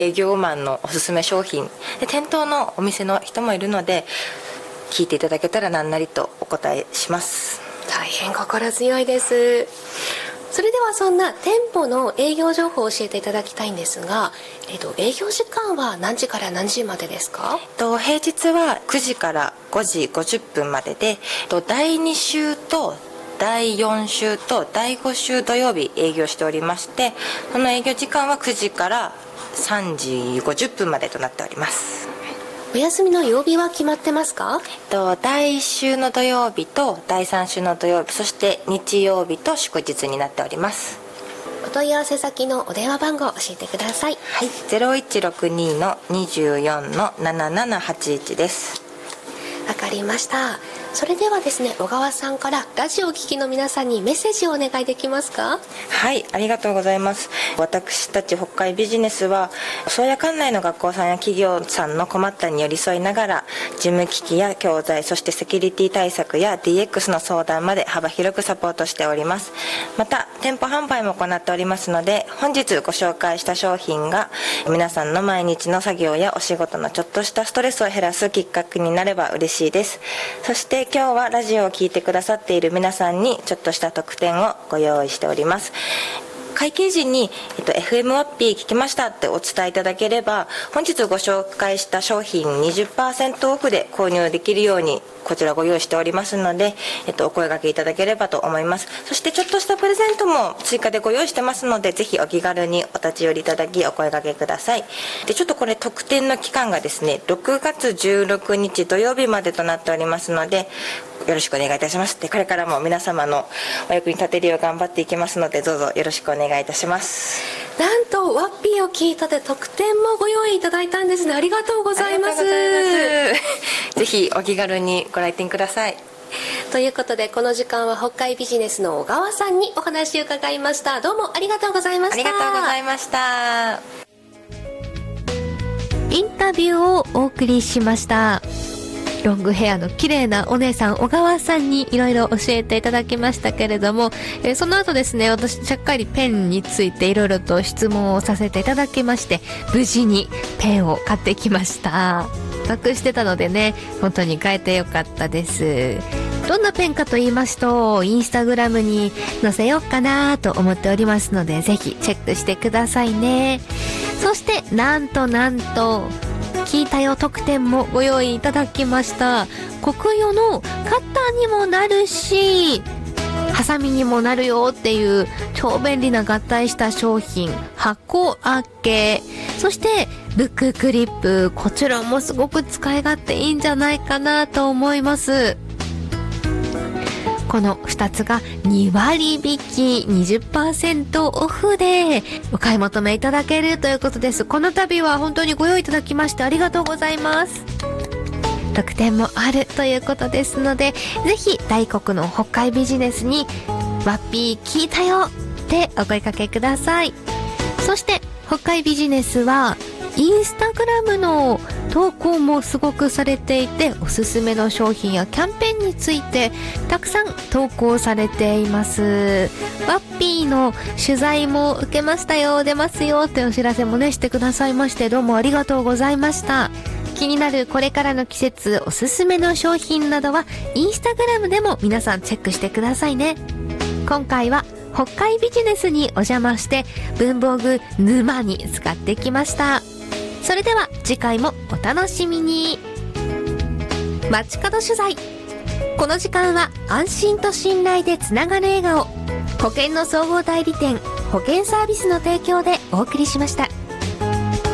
営業マンのおすすめ商品で、店頭のお店の人もいるので、聞いていただけたら何なりとお答えします。 大変心強いです。それではそんな店舗の営業情報を教えていただきたいんですが、営業時間は何時から何時までですか？ 平日は9時から5時50分までで、第2週と第4週と第5週土曜日営業しておりまして、その営業時間は9時から3時50分までとなっております。 お休みの曜日は決まってますか？ 第1週の土曜日と第3週の土曜日、そして日曜日と祝日になっております。 お問い合わせ先のお電話番号を教えてください。 はい、0162-24-7781です。 わかりました。それではですね、小川さんからラジオをお聞きの皆さんにメッセージをお願いできますか？ はい、ありがとうございます。私たち北海ビジネスは、宗谷管内の学校さんや企業さんの困ったに寄り添いながら、事務機器や教材、そしてセキュリティ対策や DX の相談まで幅広くサポートしております。また、店舗販売も行っておりますので、本日ご紹介した商品が皆さんの毎日の作業やお仕事のちょっとしたストレスを減らすきっかけになれば嬉しいです。そして今日はラジオを聞いてくださっている皆さんにちょっとした特典をご用意しております。会計時に、FM ワッピー聞きましたってお伝えいただければ、本日ご紹介した商品 20% オフで購入できるようにこちらご用意しておりますので、お声掛けいただければと思います。そしてちょっとしたプレゼントも追加でご用意してますので、ぜひお気軽にお立ち寄りいただきお声掛けください。で、ちょっとこれ特典の期間がですね、6月16日土曜日までとなっておりますので、よろしくお願いいたします。で、これからも皆様のお役に立てるよう頑張っていきますので、どうぞよろしくお願いいたします。 なんとワッピーを聞いたで特典もご用意いただいたんですね。ありがとうございます。 ぜひお気軽にご来店ください。 ということで、この時間は北海ビジネスの小川さんにお話を伺いました。どうもありがとうございました。 ありがとうございました。 インタビューをお送りしました。ロングヘアの綺麗なお姉さん小川さんにいろいろ教えていただきましたけれども、その後ですね、私ちゃっかりペンについていろいろと質問をさせていただきまして、無事にペンを買ってきました。隠してたのでね、本当に買えてよかったです。どんなペンかと言いますと、インスタグラムに載せようかなと思っておりますので、ぜひチェックしてくださいね。そしてなんと聞いたよ特典もご用意いただきました。コクヨのカッターにもなるし、ハサミにもなるよっていう超便利な合体した商品、箱開け、そしてブッククリップ、こちらもすごく使い勝手いいんじゃないかなと思います。この2つが2割引き 20% オフでお買い求めいただけるということです。この度は本当にご用意いただきましてありがとうございます。特典もあるということですので、ぜひ大黒の北海ビジネスにワッピー聞いたよってお声掛けください。そして北海ビジネスはインスタグラムの投稿もすごくされていて、おすすめの商品やキャンペーンについてたくさん投稿されています。ワッピーの取材も受けましたよ、出ますよってお知らせもねしてくださいまして、どうもありがとうございました。気になるこれからの季節おすすめの商品などはインスタグラムでも皆さんチェックしてくださいね。今回は北海ビジネスにお邪魔して文房具沼に使ってきました。それでは次回もお楽しみに。街角取材。この時間は安心と信頼でつながる笑顔、保険の総合代理店保険サービスの提供でお送りしました。